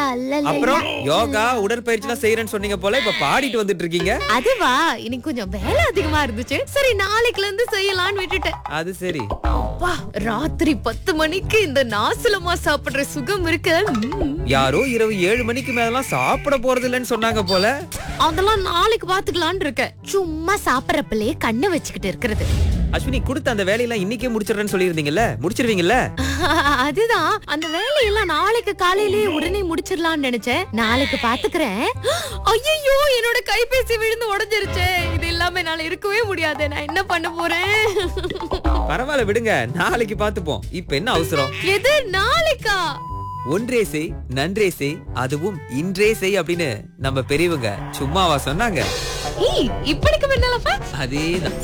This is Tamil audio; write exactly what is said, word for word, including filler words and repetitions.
அல்லல்ல. அப்புறம் யோகா உடற்பயிற்சி எல்லாம் செய்யறேன்னு சொன்னீங்க போல இப்ப பாடிட்டு வந்துட்டு இருக்கீங்க. அதுவா, இன்னைக்கு கொஞ்சம் வேலை அதிகமா இருந்துச்சு. சரி நாளைக்குல இருந்து செய்யலாம்னு விட்டுட்டேன். அது சரி. அப்பா, ராத்திரி பத்து மணிக்கு இந்த நாசலமா சாப்பிடுற சுகம் இருக்கு. ம். யாரோ இரவு ஏழு மணிக்கு மேலாம் சாப்பிட போறது இல்லைன்னு சொன்னாங்க போல. அதெல்லாம் நாளைக்கு பாத்துக்கலாம்னு இருக்கேன். சும்மா சாப்பிடறப்பலே கண்ணை வச்சுக்கிட்டு இருக்கிறது. அஸ்வினி கொடுத்த அந்த வேலையெல்லாம் இன்னைக்கே முடிச்சிடுறேன்னு சொல்லியிருந்தீங்கல்ல, முடிச்சிருவீங்கல்ல? அதுதான், அந்த வேலையெல்லாம் நாளைக்கு காலையிலேயே உடனே முடிச்சிடலாம்னு நினைச்சேன். நாளைக்கு பாத்துக்கிறேன். ஐயோ, என்னோட கைபேசி விழுந்து உடைஞ்சிருச்சு. இது இல்லாம என்னால இருக்கவே முடியாது. நான் என்ன பண்ண போறேன்? பரவாயில்ல விடுங்க, நாளைக்கு பாத்துப்போம். இப்ப என்ன அவசரம்? எது நாளைக்கா? ஒன்றே செய் நன்றே செய் அதுவும் இன்றே செய் அப்படின்னு நம்ம பெரியவங்க சும்மாவா சொன்னாங்க? ஏய், இப்படிக்கு முன்னாலப்பா அதேதான்.